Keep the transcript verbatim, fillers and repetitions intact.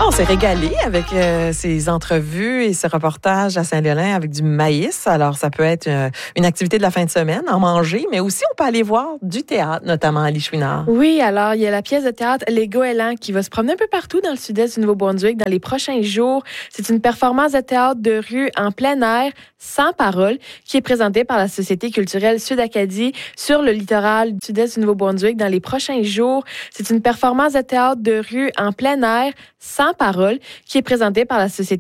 Ah, on s'est régalé avec euh, ces entrevues et ce reportage à Saint-Léolin avec du maïs. Alors, ça peut être euh, une activité de la fin de semaine, en manger, mais aussi on peut aller voir du théâtre, notamment à Lichouinard. Oui, alors il y a la pièce de théâtre Les Goélands qui va se promener un peu partout dans le sud-est du Nouveau-Brunswick dans les prochains jours. C'est une performance de théâtre de rue en plein air, sans parole, qui est présentée par la Société culturelle Sud-Acadie sur le littoral du sud-est du Nouveau-Brunswick dans les prochains jours. C'est une performance de théâtre de rue en plein air, sans parole, qui est présentée par la Société